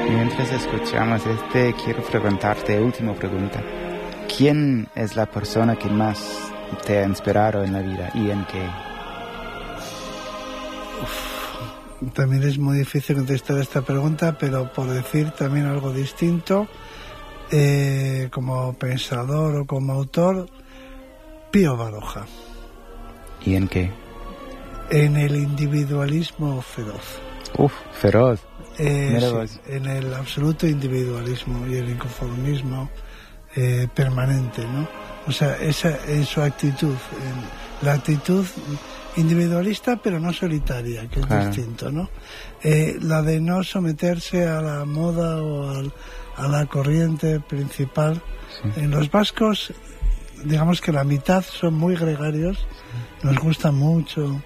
Mientras escuchamos quiero preguntarte, última pregunta. ¿Quién es la persona que más te ha inspirado en la vida y en qué? También es muy difícil contestar esta pregunta, pero por decir también algo distinto, como pensador o como autor, Pío Baroja. ¿Y en qué? En el individualismo feroz. Feroz. Sí, en el absoluto individualismo y el inconformismo permanente, ¿no? O sea, esa es su actitud, la actitud individualista pero no solitaria, que es distinto, ¿no? La de no someterse a la moda o a la corriente principal. Sí. En los vascos, digamos que la mitad son muy gregarios, nos gustan mucho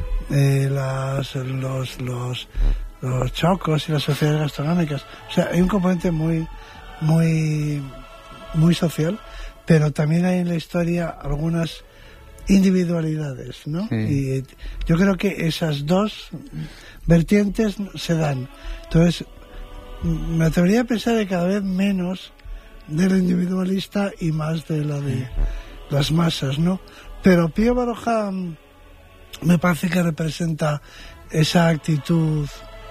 los chocos y las sociedades gastronómicas. O sea, hay un componente muy social, pero también hay en la historia algunas individualidades, ¿no? Sí. Y yo creo que esas dos vertientes se dan. Entonces, me atrevería a pensar que cada vez menos de lo individualista y más de la de las masas, ¿no? Pero Pío Baroja me parece que representa esa actitud,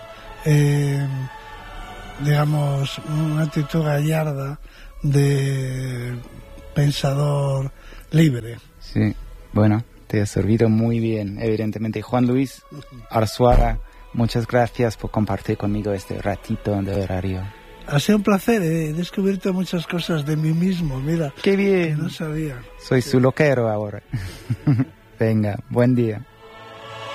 digamos, una actitud gallarda de pensador libre. Sí, bueno, te ha servido muy bien, evidentemente. Juan Luis Arzuaga, muchas gracias por compartir conmigo este ratito de horario. Ha sido un placer, he descubierto muchas cosas de mí mismo, mira. ¡Qué bien! Que no sabía. Soy su loquero ahora. Venga, buen día.